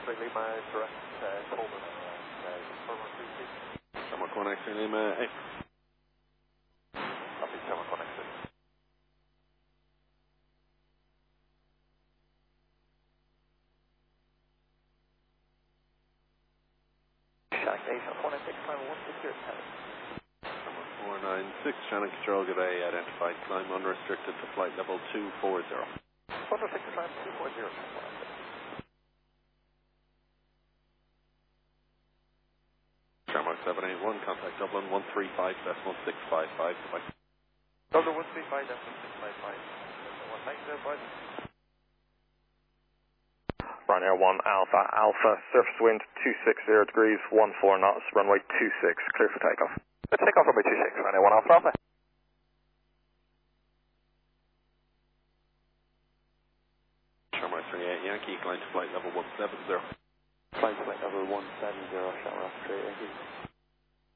X-ray Lima, direct Coleman, confirmer 36. Shamrock 1 X-ray Lima, 8. Copy, Shamrock 1 X-ray. Shark 8, Shamrock 1 X-ray, climb 160 heavy. Shamrock 496, Shannon Control, good day, identified climb unrestricted to flight level 240. Unrestricted climb 240, Shamrock 1 X-ray. Shamrock 781, contact Dublin 135.655. Goodbye. Dublin 135.655. What thanks there, boys? Ryanair 1 Alpha, Alpha, surface wind 260 degrees, 14 knots, runway 26, clear for takeoff. Let's take off runway 26, Ryanair 1 Alpha Alpha. Shamrock 38 Yankee, climb to flight level 170. Flight level 170, Shamrock 38 Yankee.